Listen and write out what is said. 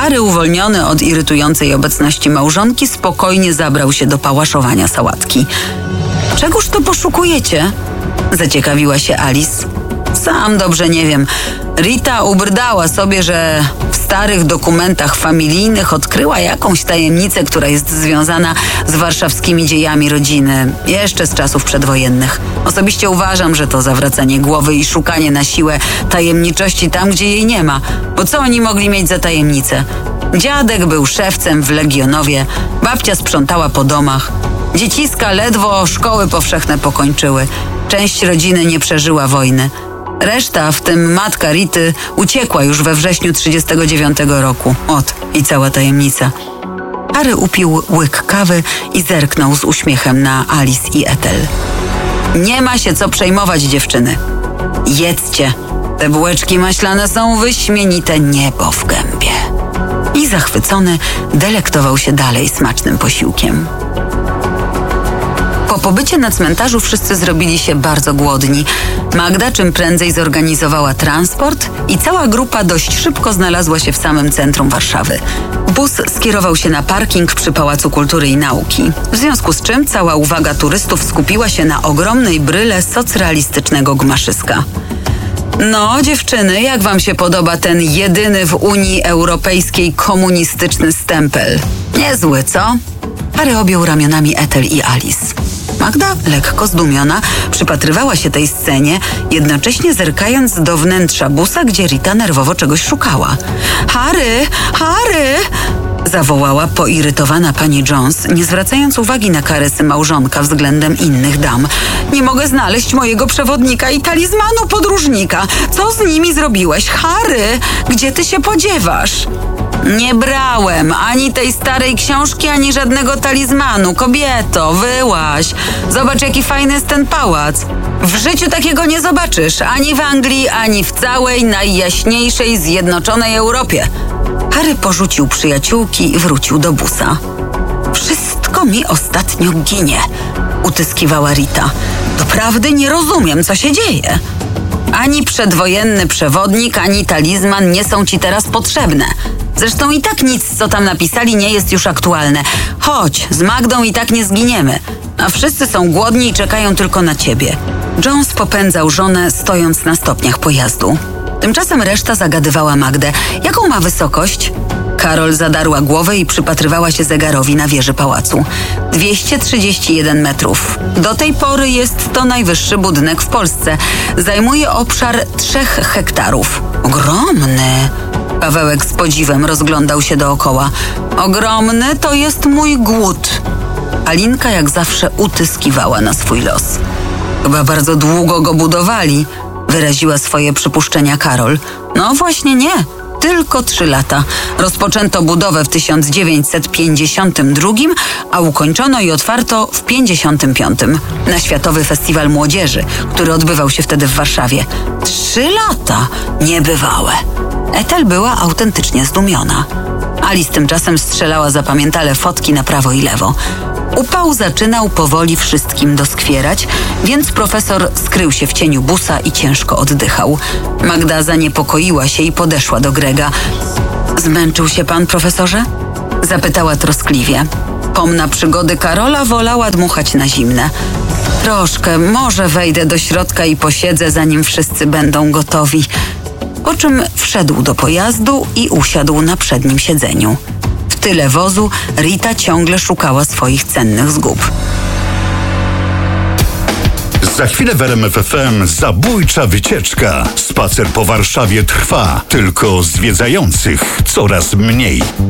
Harry, uwolniony od irytującej obecności małżonki, spokojnie zabrał się do pałaszowania sałatki. Czegóż to poszukujecie? Zaciekawiła się Alice. Sam dobrze nie wiem. Rita ubrdała sobie, że w starych dokumentach familijnych odkryła jakąś tajemnicę, która jest związana z warszawskimi dziejami rodziny, jeszcze z czasów przedwojennych. Osobiście uważam, że to zawracanie głowy i szukanie na siłę tajemniczości tam, gdzie jej nie ma. Bo co oni mogli mieć za tajemnicę? Dziadek był szewcem w Legionowie, babcia sprzątała po domach. Dzieciska ledwo szkoły powszechne pokończyły. Część rodziny nie przeżyła wojny. Reszta, w tym matka Rity, uciekła już we wrześniu 1939 roku. I cała tajemnica. Harry upił łyk kawy i zerknął z uśmiechem na Alice i Ethel. Nie ma się co przejmować, dziewczyny. Jedzcie. Te bułeczki maślane są wyśmienite, niebo w gębie. I zachwycony delektował się dalej smacznym posiłkiem. Po pobycie na cmentarzu wszyscy zrobili się bardzo głodni. Magda czym prędzej zorganizowała transport i cała grupa dość szybko znalazła się w samym centrum Warszawy. Bus skierował się na parking przy Pałacu Kultury i Nauki, w związku z czym cała uwaga turystów skupiła się na ogromnej bryle socrealistycznego gmaszyska. No, dziewczyny, jak wam się podoba ten jedyny w Unii Europejskiej komunistyczny stempel? Niezły, co? Harry objął ramionami Ethel i Alice. Magda, lekko zdumiona, przypatrywała się tej scenie, jednocześnie zerkając do wnętrza busa, gdzie Rita nerwowo czegoś szukała. Harry! Harry! Zawołała poirytowana pani Jones, nie zwracając uwagi na karesy małżonka względem innych dam. Nie mogę znaleźć mojego przewodnika i talizmanu podróżnika. Co z nimi zrobiłeś? Harry! Gdzie ty się podziewasz? Nie brałem ani tej starej książki, ani żadnego talizmanu. Kobieto, wyłaź. Zobacz, jaki fajny jest ten pałac. W życiu takiego nie zobaczysz. Ani w Anglii, ani w całej najjaśniejszej zjednoczonej Europie. Harry porzucił przyjaciółki i wrócił do busa. Wszystko mi ostatnio ginie, utyskiwała Rita. Doprawdy nie rozumiem, co się dzieje. Ani przedwojenny przewodnik, ani talizman nie są ci teraz potrzebne. Zresztą i tak nic, co tam napisali, nie jest już aktualne. Chodź, z Magdą i tak nie zginiemy. A wszyscy są głodni i czekają tylko na ciebie. Jones popędzał żonę, stojąc na stopniach pojazdu. Tymczasem reszta zagadywała Magdę. Jaką ma wysokość? Karol zadarła głowę i przypatrywała się zegarowi na wieży pałacu. 231 metrów. Do tej pory jest to najwyższy budynek w Polsce. Zajmuje obszar 3 hektarów. Ogromny! Pawełek z podziwem rozglądał się dookoła. Ogromny to jest mój głód. Alinka jak zawsze utyskiwała na swój los. Chyba bardzo długo go budowali, wyraziła swoje przypuszczenia Karol. No właśnie nie. Tylko 3 lata. Rozpoczęto budowę w 1952, a ukończono i otwarto w 1955 na Światowy Festiwal Młodzieży, który odbywał się wtedy w Warszawie. 3 lata! Niebywałe! Ethel była autentycznie zdumiona. Alice tymczasem strzelała zapamiętale fotki na prawo i lewo. Upał zaczynał powoli wszystkim doskwierać, więc profesor skrył się w cieniu busa i ciężko oddychał. Magda zaniepokoiła się i podeszła do Grega. Zmęczył się pan, profesorze? Zapytała troskliwie. Pomna przygody Karola wolała dmuchać na zimne. Troszkę, może wejdę do środka i posiedzę, zanim wszyscy będą gotowi. Po czym wszedł do pojazdu i usiadł na przednim siedzeniu. W tyle wozu Rita ciągle szukała swoich cennych zgub. Za chwilę w RMF FM zabójcza wycieczka. Spacer po Warszawie trwa, tylko zwiedzających coraz mniej.